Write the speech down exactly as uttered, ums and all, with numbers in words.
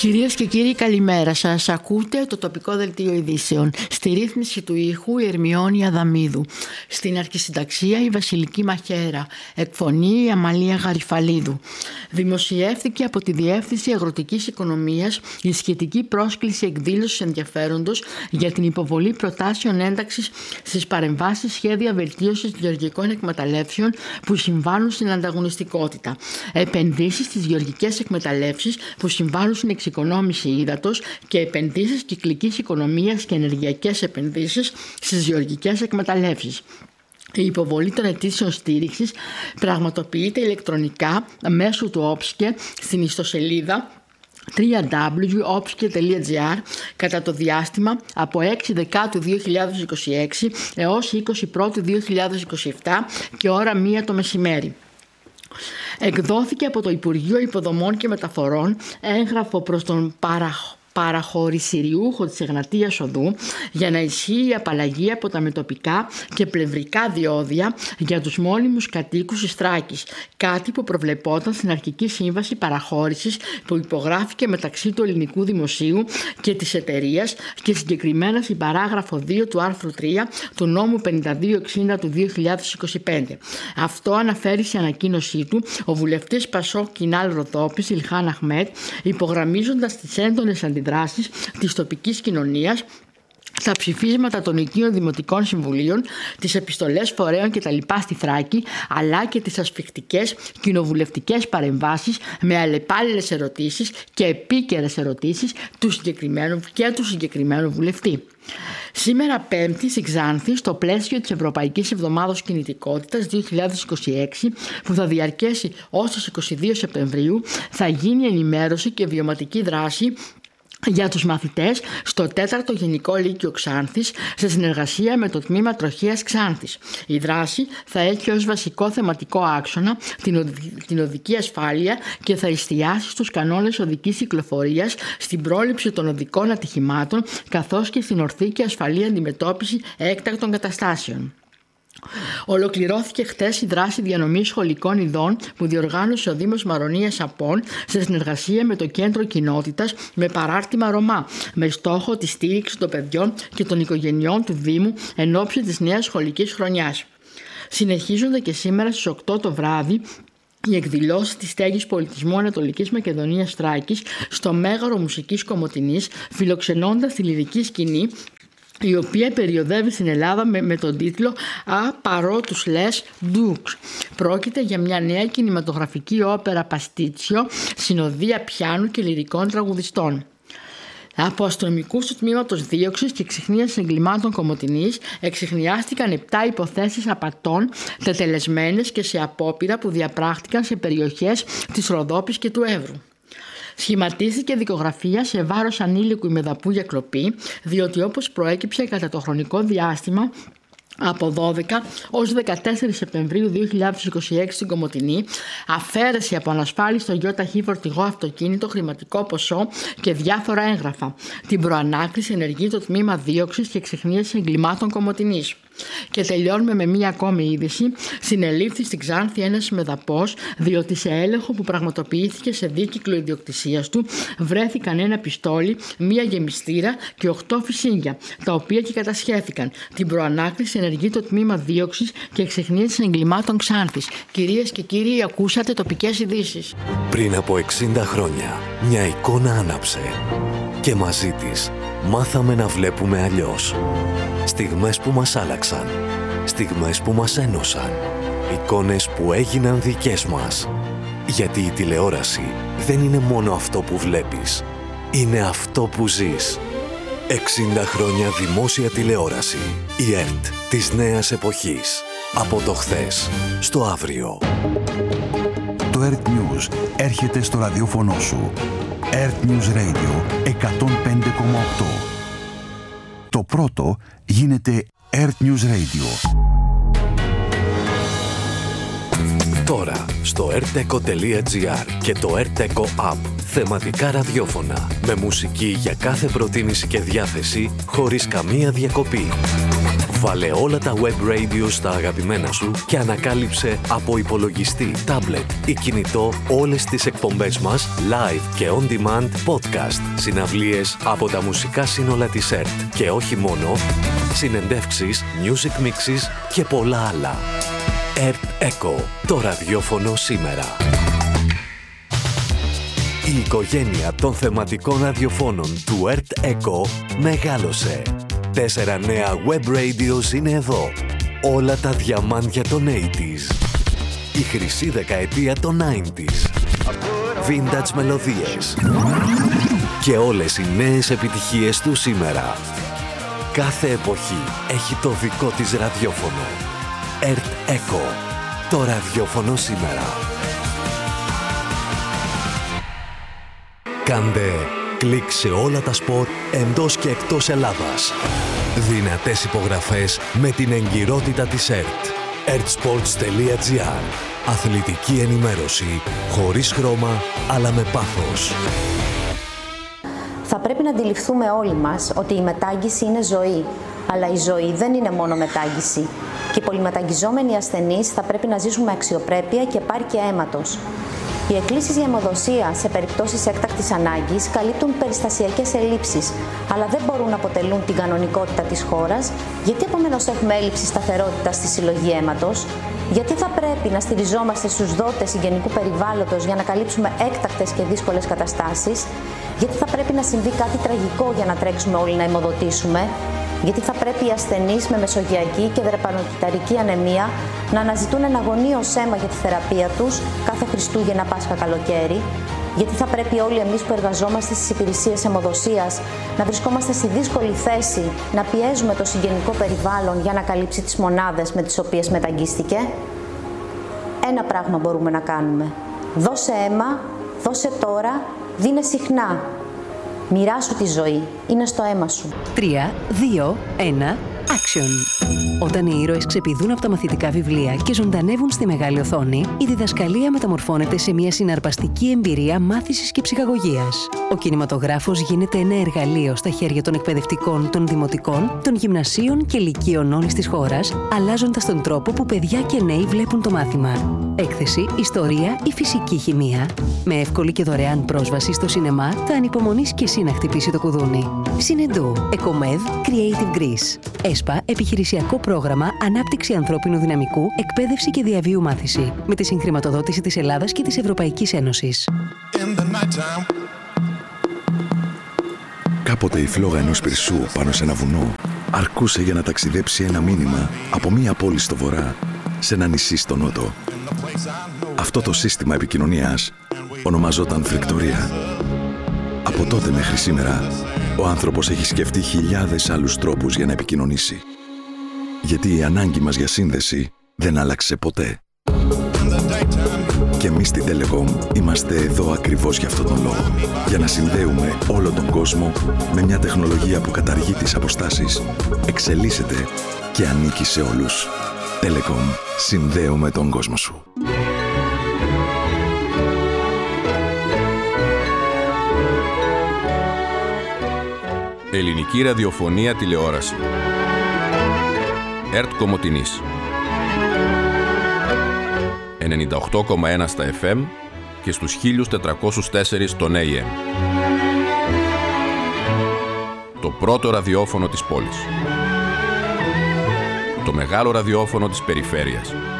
Κυρίες και κύριοι, καλημέρα σας. Ακούτε το τοπικό δελτίο ειδήσεων. Στη ρύθμιση του ήχου η Ερμιόνη Αδαμίδου. Στην αρχισυνταξία η Βασιλική Μαχαίρα. Εκφωνή η Αμαλία Γαριφαλίδου. Δημοσιεύθηκε από τη Διεύθυνση Αγροτικής Οικονομίας η σχετική πρόσκληση εκδήλωσης ενδιαφέροντος για την υποβολή προτάσεων ένταξης στις παρεμβάσεις σχέδια βελτίωσης γεωργικών εκμεταλλεύσεων που συμβάλλουν στην ανταγωνιστικότητα. Επενδύσεις στις γεωργικές εκμεταλλεύσεις που συμβάλλουν στην εξοικονόμηση ύδατος και επενδύσεις κυκλικής οικονομίας και ενεργειακές επενδύσεις στις γεωργικές εκμεταλλεύσεις. Η υποβολή των αιτήσεων στήριξης πραγματοποιείται ηλεκτρονικά μέσω του όψκε στην ιστοσελίδα double-u double-u double-u τελεία όψκε τελεία τζι άρ κατά το διάστημα από έξι Δεκάτου δύο χιλιάδες είκοσι έξι έως είκοσι πρώτου δύο χιλιάδες είκοσι επτά και ώρα μία το μεσημέρι. Εκδόθηκε από το Υπουργείο Υποδομών και Μεταφορών έγγραφο προς τον παραχ... παραχωρησιριούχο της Εγνατίας Οδού για να ισχύει η απαλλαγή από τα μετοπικά και πλευρικά διόδια για τους μόνιμους κατοίκους της Θράκης, κάτι που προβλεπόταν στην αρχική σύμβαση παραχώρησης που υπογράφηκε μεταξύ του ελληνικού δημοσίου και της εταιρείας και συγκεκριμένα στην παράγραφο δύο του άρθρου τρία του νόμου πενήντα δύο εξήντα του δύο χιλιάδες είκοσι πέντε. Αυτό αναφέρει σε ανακοίνωσή του ο βουλευτής Πασόκ Κινάλ Ροδόπης Ιλχάν Αχμέτ, υπογραμμίζοντας τις έντονες αντιδράσεις της τοπικής κοινωνίας στα ψηφίσματα των οικείων δημοτικών συμβουλίων, τις επιστολές φορέων κτλ. Στη Θράκη, αλλά και τις ασφιχτικές κοινοβουλευτικές παρεμβάσεις με αλλεπάλληλες ερωτήσεις και επίκαιρες ερωτήσεις του συγκεκριμένου και του συγκεκριμένου βουλευτή. Σήμερα Πέμπτη στη Ξάνθη, στο πλαίσιο της Ευρωπαϊκής Εβδομάδος Κινητικότητας δύο χιλιάδες είκοσι έξι, που θα διαρκέσει ως τις είκοσι δύο Σεπτεμβρίου, θα γίνει ενημέρωση και βιωματική δράση για τους μαθητές στο τέταρτο Γενικό Λύκειο Ξάνθης σε συνεργασία με το Τμήμα Τροχέας Ξάνθης. Η δράση θα έχει ως βασικό θεματικό άξονα την, οδη, την οδική ασφάλεια και θα εστιάσει στους κανόνες οδικής κυκλοφορίας, στην πρόληψη των οδικών ατυχημάτων καθώς και στην ορθή και ασφαλή αντιμετώπιση έκτακτων καταστάσεων. Ολοκληρώθηκε χτες η δράση διανομής σχολικών ειδών που διοργάνωσε ο Δήμος Μαρονίας Απών σε συνεργασία με το Κέντρο Κοινότητας με παράρτημα Ρωμά, με στόχο τη στήριξη των παιδιών και των οικογενειών του Δήμου εν ώψη της νέας σχολικής χρονιάς. Συνεχίζονται και σήμερα στις οκτώ το βράδυ οι εκδηλώσεις της Στέγης Πολιτισμού Ανατολικής Μακεδονίας Θράκης στο Μέγαρο Μουσικής Κομοτηνής, φιλοξενώντας τη λυρική σκηνή, η οποία περιοδεύει στην Ελλάδα με, με τον τίτλο «Α παρότους λες ντουξ». Πρόκειται για μια νέα κινηματογραφική όπερα παστίτσιο, συνοδεία πιάνου και λυρικών τραγουδιστών. Από αστυνομικούς του τμήματος δίωξης και εξιχνίασης εγκλημάτων Κομοτηνής εξιχνιάστηκαν επτά υποθέσεις απατών τετελεσμένες και σε απόπειρα που διαπράχτηκαν σε περιοχές της Ροδόπης και του Εύρου. Σχηματίστηκε δικογραφία σε βάρος ανήλικου ημεδαπού για κλοπή, διότι όπως προέκυψε κατά το χρονικό διάστημα από δώδεκα ως δεκατέσσερις Σεπτεμβρίου δύο χιλιάδες είκοσι έξι στην Κομοτηνή, αφαίρεση από ανασφάλιστο γιοταχή φορτηγό αυτοκίνητο, χρηματικό ποσό και διάφορα έγγραφα. Την προανάκριση ενεργεί το Τμήμα Δίωξης και Εξιχνίασης Εγκλημάτων Κομοτηνής. Και τελειώνουμε με μία ακόμη είδηση. Συνελήφθη στην Ξάνθη ένας μεδαπός, διότι σε έλεγχο που πραγματοποιήθηκε σε δίκυκλο ιδιοκτησίας του βρέθηκαν ένα πιστόλι, μία γεμιστήρα και οκτώ φυσίγγια, τα οποία και κατασχέθηκαν. Την προανάκριση ενεργεί το Τμήμα Δίωξης και Εξιχνίασης Εγκλημάτων Ξάνθης. Κυρίες και κύριοι, ακούσατε τοπικές ειδήσεις. Πριν από εξήντα χρόνια, μια εικόνα άναψε και μαζί της μάθαμε να βλέπουμε αλλιώς. Στιγμές που μας άλλαξαν, στιγμές που μας ένωσαν, εικόνες που έγιναν δικές μας. Γιατί η τηλεόραση δεν είναι μόνο αυτό που βλέπεις, είναι αυτό που ζεις. εξήντα χρόνια δημόσια τηλεόραση. Η ΕΡΤ της νέας εποχής. Από το χθες στο αύριο. Το ΕΡΤ News έρχεται στο ραδιόφωνο σου. ΕΡΤ News Radio εκατόν πέντε κόμμα οκτώ. Το πρώτο γίνεται ΕΡΤ News Radio. Τώρα στο ερτεκο τελεία τζι άρ και το ερτεκο App. Θεματικά ραδιόφωνα με μουσική για κάθε προτίμηση και διάθεση χωρίς καμία διακοπή. Βάλε όλα τα web radio στα αγαπημένα σου και ανακάλυψε από υπολογιστή, τάμπλετ ή κινητό όλες τις εκπομπές μας live και on demand podcast, συναυλίες από τα μουσικά σύνολα της ΕΡΤ και όχι μόνο, συνεντεύξεις, music mixes και πολλά άλλα. ΕΡΤ Echo, το ραδιόφωνο σήμερα. Η οικογένεια των θεματικών ραδιοφώνων του ΕΡΤ Echo μεγάλωσε. Τέσσερα νέα web radios είναι εδώ. Όλα τα διαμάντια των ογδόντα. Η χρυσή δεκαετία των ενενήντα. Vintage μελωδίες. Και όλες οι νέες επιτυχίες του σήμερα. Κάθε εποχή έχει το δικό της ραδιόφωνο. ΕΡΤ Echo. Το ραδιόφωνο σήμερα. Κάντε κλικ σε όλα τα σποτ εντός και εκτός Ελλάδας. Δυνατές υπογραφές με την εγκυρότητα της ΕΡΤ. ερτ-σπορτς τελεία τζι άρ. Αθλητική ενημέρωση χωρίς χρώμα αλλά με πάθος. Θα πρέπει να αντιληφθούμε όλοι μας ότι η μετάγγιση είναι ζωή. Αλλά η ζωή δεν είναι μόνο μετάγγιση. Και οι πολυμεταγγιζόμενοι ασθενείς θα πρέπει να ζήσουν με αξιοπρέπεια και επάρκεια αίματος. Οι εκκλήσεις για αιμοδοσία σε περιπτώσεις έκτακτης ανάγκης καλύπτουν περιστασιακές ελλείψεις, αλλά δεν μπορούν να αποτελούν την κανονικότητα της χώρας. Γιατί επομένως έχουμε έλλειψη σταθερότητας στη συλλογή αίματος? Γιατί θα πρέπει να στηριζόμαστε στους δότες συγγενικού περιβάλλοντος για να καλύψουμε έκτακτες και δύσκολες καταστάσεις? Γιατί θα πρέπει να συμβεί κάτι τραγικό για να τρέξουμε όλοι να αιμοδοτήσουμε? Γιατί θα πρέπει οι ασθενείς με μεσογειακή και δρεπανοκυταρική ανεμία να αναζητούν εναγωνίως αίμα για τη θεραπεία τους κάθε Χριστούγεννα, Πάσχα, καλοκαίρι? Γιατί θα πρέπει όλοι εμείς που εργαζόμαστε στις υπηρεσίες αιμοδοσίας να βρισκόμαστε στη δύσκολη θέση να πιέζουμε το συγγενικό περιβάλλον για να καλύψει τις μονάδες με τις οποίες μεταγγίστηκε? Ένα πράγμα μπορούμε να κάνουμε. Δώσε αίμα, δώσε τώρα, δίνε συχνά. Μοιράσου τη ζωή. Είναι στο αίμα σου. τρία, δύο, ένα, action! Όταν οι ήρωες ξεπηδούν από τα μαθητικά βιβλία και ζωντανεύουν στη μεγάλη οθόνη, η διδασκαλία μεταμορφώνεται σε μια συναρπαστική εμπειρία μάθησης και ψυχαγωγίας. Ο κινηματογράφος γίνεται ένα εργαλείο στα χέρια των εκπαιδευτικών, των δημοτικών, των γυμνασίων και λυκείων όλης της χώρας, αλλάζοντας τον τρόπο που παιδιά και νέοι βλέπουν το μάθημα. Έκθεση, ιστορία ή φυσική χημεία. Με εύκολη και δωρεάν πρόσβαση στο σινεμά, θα ανυπομονείς και εσύ να χτυπήσει το κουδούνι. Συνεντού, Εκομέδ, Creative Greece. ΕΣΠΑ, επιχειρησιακό πρόγραμμα ανάπτυξη ανθρώπινου δυναμικού, εκπαίδευση και διαβίου μάθηση. Με τη συγχρηματοδότηση της Ελλάδας και της Ευρωπαϊκής Ένωσης. Κάποτε η φλόγα ενός πυρσού πάνω σε ένα βουνό αρκούσε για να ταξιδέψει ένα μήνυμα από μία πόλη στο βορρά σε ένα νησί στο νότο. Αυτό το σύστημα επικοινωνίας ονομαζόταν φρικτορία. Από τότε μέχρι σήμερα, ο άνθρωπος έχει σκεφτεί χιλιάδες άλλους τρόπους για να επικοινωνήσει. Γιατί η ανάγκη μας για σύνδεση δεν άλλαξε ποτέ. Και εμείς στην Telecom είμαστε εδώ ακριβώς για αυτόν τον λόγο. Για να συνδέουμε όλο τον κόσμο με μια τεχνολογία που καταργεί τις αποστάσεις, εξελίσσεται και ανήκει σε όλους. Telecom. Συνδέουμε τον κόσμο σου. Ελληνική ραδιοφωνία τηλεόραση. ΕΡΤ Κομοτηνής. ενενήντα οκτώ κόμμα ένα στα εφ εμ και στους χίλια τετρακόσια τέσσερα στον έι εμ. Το πρώτο ραδιόφωνο της πόλης. Το μεγάλο ραδιόφωνο της περιφέρειας.